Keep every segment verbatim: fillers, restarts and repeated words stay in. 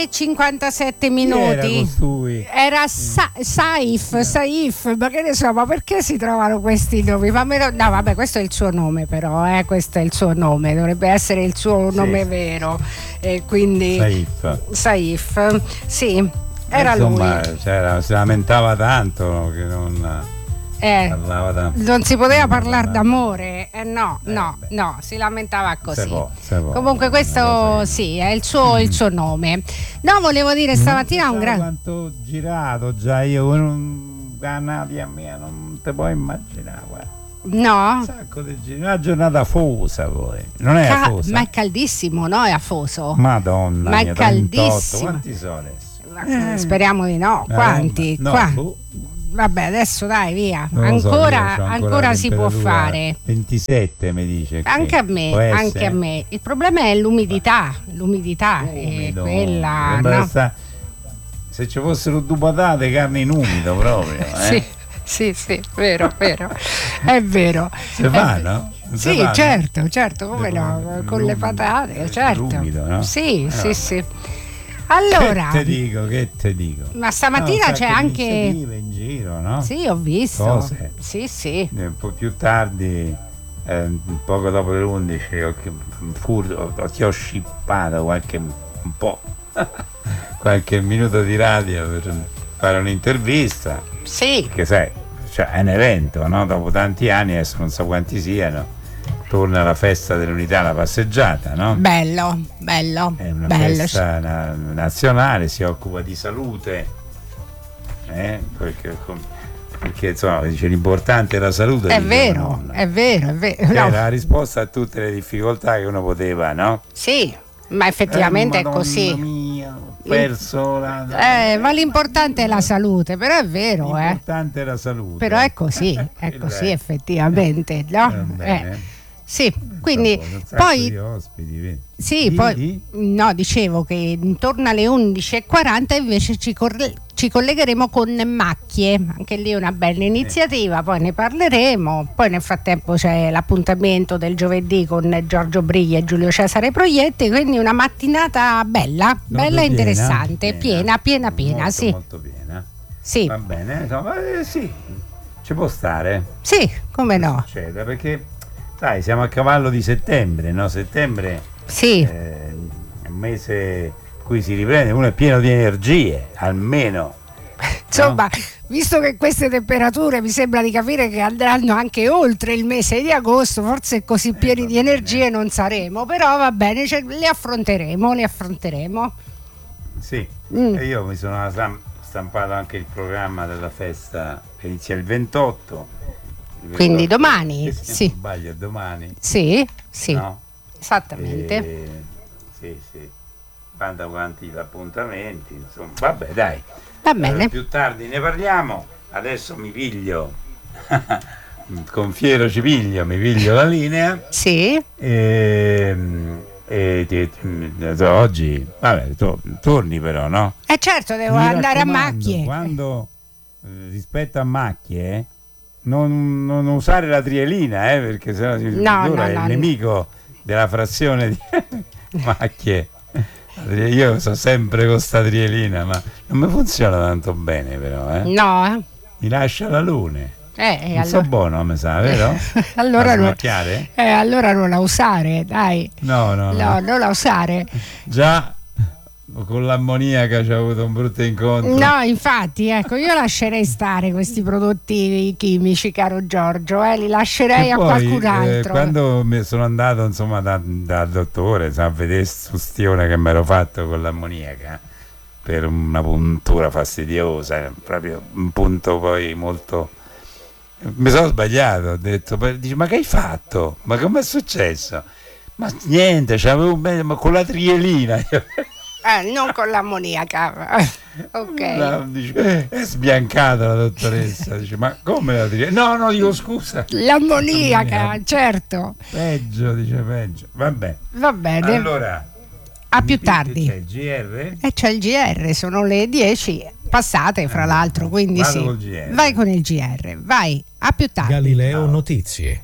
e cinquantasette minuti. Era, era Sa- Saif, Saif, ma che ne so, ma perché si trovano questi nomi? Fammelo, no, vabbè, questo è il suo nome, però, eh, questo è il suo nome, dovrebbe essere il suo sì. nome vero. E quindi Saif. Saif, sì, era Insomma, lui. C'era, si lamentava tanto che non. Eh, da, non si poteva parlare d'amore, eh, no, eh, no, beh. no, si lamentava così. Se può, se può. Comunque questo sì, è il suo, il suo nome. No, volevo dire stamattina un grande. Quanto ho girato già io, la Nadia mia, non te puoi immaginare, guarda. No? Un sacco di giri, una giornata afosa poi. Non è Ca- afosa. Ma è caldissimo, no? È afoso. Madonna, ma mia, è caldissimo. Quanti sono adesso? Eh. Speriamo di no. Quanti? No, Qua. boh. Vabbè, adesso dai, via. Non Ancora, so, ancora, ancora si può fare. ventisette mi dice. Qui. Anche a me, anche a me. Il problema è l'umidità. L'umidità è quella. No? Sta, se ci fossero due patate, carne in umido proprio. Eh? Sì, sì, sì, vero, vero. È vero. Se fa, no? Non sì, fa, certo, no? certo, come no? Con le patate, certo. L'umido, no? Sì, eh, sì, vabbè. sì. Allora, che te dico, che te dico. Ma stamattina no, c'è anche in giro, no? Sì, ho visto. Cose. Sì, sì. Un po' più tardi, eh, poco dopo le undici, ho, ho, ho, ti ho scippato qualche un po' qualche minuto di radio per fare un'intervista. Sì. Che sai, cioè è un evento, no? Dopo tanti anni, adesso non so quanti siano. Torna la festa dell'unità, la passeggiata, no? Bello, bello. È una bello. festa na- nazionale, si occupa di salute, eh? perché, perché insomma dice l'importante è la salute. È vero, è vero, è vero. È no. la risposta a tutte le difficoltà che uno poteva, no? Sì, ma effettivamente eh, è così. Mia, ho perso la... Eh, ma l'importante è la salute, però è vero, l'importante eh. è la salute. Però è così, è così effettivamente, no? Eh. Sì, quindi poi di ospiti, vedi? sì, di, poi di? no, dicevo che intorno alle undici e quaranta invece ci, corre- ci collegheremo con Macchie, anche lì una bella iniziativa, poi ne parleremo, poi nel frattempo c'è l'appuntamento del giovedì con Giorgio Briglia e Giulio Cesare Proietti, quindi una mattinata bella, Molto bella e piena, interessante, piena, piena, piena, molto, sì. molto piena. Sì. Va bene, insomma, eh, sì, ci può stare. Sì, come no. Succede, perché sai, siamo a cavallo di settembre, no? Settembre sì. eh, è un mese in cui si riprende, uno è pieno di energie, almeno. Insomma, no? Visto che queste temperature mi sembra di capire che andranno anche oltre il mese di agosto, forse così pieni eh, di energie non saremo, però va bene, cioè, le affronteremo, le affronteremo. Sì, mm. e io mi sono stampato anche il programma della festa che inizia il ventotto. Quindi domani, se sì. non sbaglio, domani. Sì, sì, no? esattamente. E, sì, sì, vanta quanti appuntamenti, insomma, vabbè dai. Va bene. Eh, più tardi ne parliamo, adesso mi piglio, con Fiero ci piglio, mi piglio la linea. Sì. E, e, e, e oggi, vabbè, to, torni però, no? Eh certo, devo mi andare a Macchie. Quando, eh, rispetto a Macchie, Non, non usare la trielina, eh, perché sennò si no, no, è no, il nemico della frazione di Macchie. Io so sempre con sta trielina, ma non mi funziona tanto bene, però. Eh. No, eh. Mi lascia la lune. Eh, non allora... so buono, mi sa, vero? allora, non... eh, allora non la usare, dai. No, no, no. No, non la usare. Già. Con l'ammoniaca ci ha avuto un brutto incontro. No, infatti, ecco, io lascerei stare questi prodotti chimici, caro Giorgio, eh, li lascerei e a poi, qualcun altro. Eh, quando mi sono andato insomma da, dal dottore, insomma, a vedere questione che mi ero fatto con l'ammoniaca per una puntura fastidiosa, proprio un punto poi molto. Mi sono sbagliato, ho detto, dice, ma che hai fatto? Ma come è successo? Ma niente, c'avevo ma con la trielina. Eh, non con l'ammoniaca. Ok. No, dice, è sbiancata la dottoressa. Dice, ma come la dire? No, no, dico scusa. L'ammoniaca, l'ammoniaca. Certo. Peggio, dice peggio. Vabbè. Va bene. Allora, a più tardi. C'è il G R? E c'è il G R, sono le dieci passate, fra eh, l'altro, quindi vado sì. Col G R. Vai con il G R, vai, a più tardi. Galileo no. Notizie.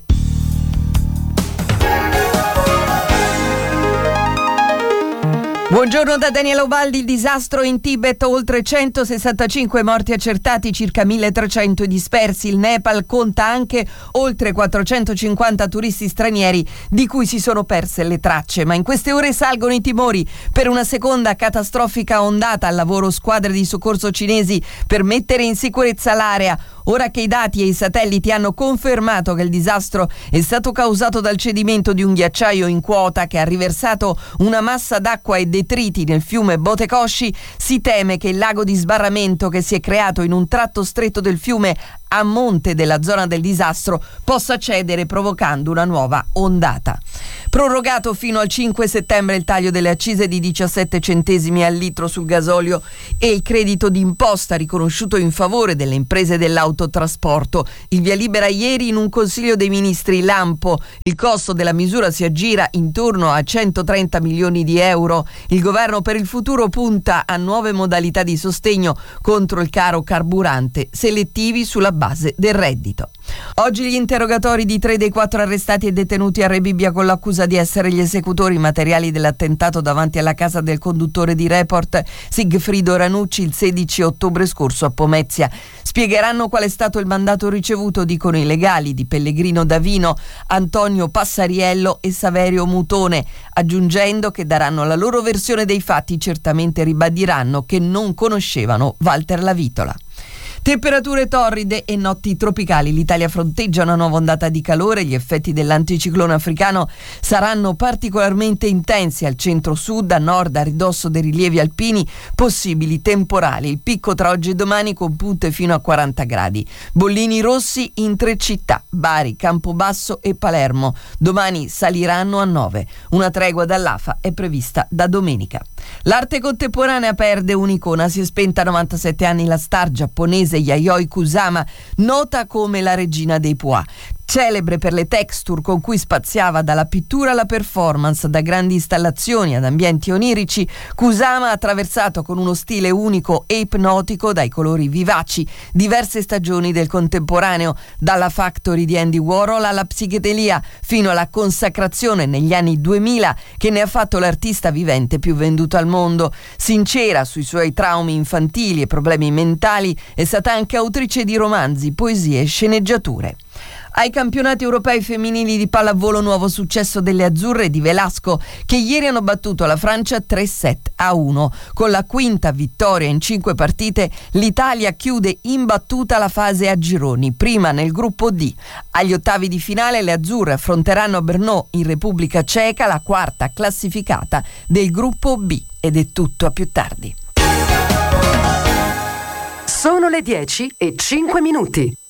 Buongiorno da Daniela Ubaldi. Il disastro in Tibet, oltre centosessantacinque morti accertati, circa milletrecento dispersi. Il Nepal conta anche oltre quattrocentocinquanta turisti stranieri di cui si sono perse le tracce. Ma in queste ore salgono i timori per una seconda catastrofica ondata. Al lavoro squadre di soccorso cinesi per mettere in sicurezza l'area. Ora che i dati e i satelliti hanno confermato che il disastro è stato causato dal cedimento di un ghiacciaio in quota che ha riversato una massa d'acqua e detriti nel fiume Botekoshi, si teme che il lago di sbarramento che si è creato in un tratto stretto del fiume a monte della zona del disastro possa cedere, provocando una nuova ondata. Prorogato fino al cinque settembre il taglio delle accise di diciassette centesimi al litro sul gasolio e il credito d'imposta riconosciuto in favore delle imprese dell'autotrasporto. Il via libera ieri in un Consiglio dei Ministri lampo. Il costo della misura si aggira intorno a centotrenta milioni di euro. Il governo per il futuro punta a nuove modalità di sostegno contro il caro carburante, selettivi sulla base del reddito. Oggi gli interrogatori di tre dei quattro arrestati e detenuti a Rebibbia con l'accusa di essere gli esecutori materiali dell'attentato davanti alla casa del conduttore di Report Sigfrido Ranucci il sedici ottobre scorso a Pomezia. Spiegheranno qual è stato il mandato ricevuto, dicono i legali di Pellegrino Davino, Antonio Passariello e Saverio Mutone, aggiungendo che daranno la loro versione dei fatti. Certamente ribadiranno che non conoscevano Walter Lavitola. Temperature torride e notti tropicali. L'Italia fronteggia una nuova ondata di calore. Gli effetti dell'anticiclone africano saranno particolarmente intensi al centro-sud, a nord, a ridosso dei rilievi alpini, possibili temporali. Il picco tra oggi e domani con punte fino a quaranta gradi. Bollini rossi in tre città, Bari, Campobasso e Palermo. Domani saliranno a nove. Una tregua dall'A F A è prevista da domenica. L'arte contemporanea perde un'icona. Si è spenta a novantasette anni la star giapponese Yayoi Kusama, nota come la regina dei pois. Celebre per le texture con cui spaziava dalla pittura alla performance, da grandi installazioni ad ambienti onirici, Kusama ha attraversato con uno stile unico e ipnotico, dai colori vivaci, diverse stagioni del contemporaneo, dalla Factory di Andy Warhol alla psichedelia, fino alla consacrazione negli anni duemila che ne ha fatto l'artista vivente più venduto al mondo. Sincera sui suoi traumi infantili e problemi mentali, è stata anche autrice di romanzi, poesie e sceneggiature. Ai campionati europei femminili di pallavolo, nuovo successo delle azzurre di Velasco, che ieri hanno battuto la Francia tre set a uno. Con la quinta vittoria in cinque partite, l'Italia chiude imbattuta la fase a gironi, prima nel gruppo D. Agli ottavi di finale le azzurre affronteranno a Brno, in Repubblica Ceca, la quarta classificata del gruppo B. Ed è tutto, a più tardi. Sono le dieci e cinque minuti.